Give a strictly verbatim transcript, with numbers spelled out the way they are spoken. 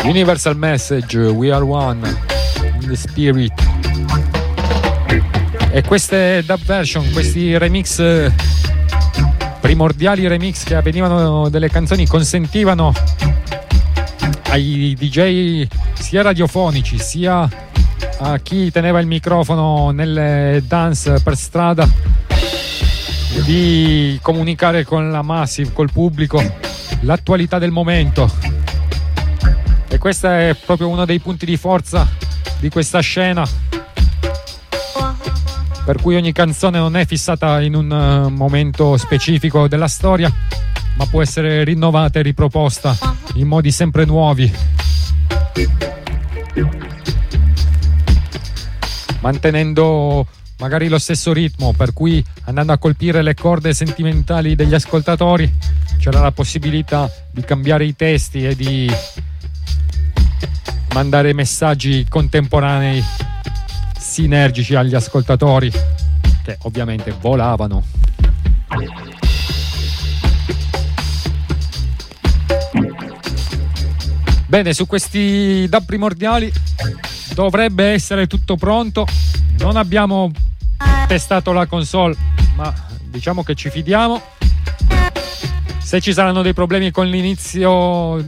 Universal Message, We Are One in the Spirit. E queste dub version, questi remix, primordiali remix che avvenivano delle canzoni, consentivano ai D J sia radiofonici sia a chi teneva il microfono nelle dance per strada di comunicare con la massive, col pubblico, l'attualità del momento. E questo è proprio uno dei punti di forza di questa scena, per cui ogni canzone non è fissata in un uh, momento specifico della storia, ma può essere rinnovata e riproposta in modi sempre nuovi, mantenendo magari lo stesso ritmo, per cui andando a colpire le corde sentimentali degli ascoltatori c'era la possibilità di cambiare i testi e di mandare messaggi contemporanei sinergici agli ascoltatori, che ovviamente volavano. Bene, su questi dub primordiali dovrebbe essere tutto pronto. Non abbiamo testato la console, ma diciamo che ci fidiamo. Se ci saranno dei problemi con l'inizio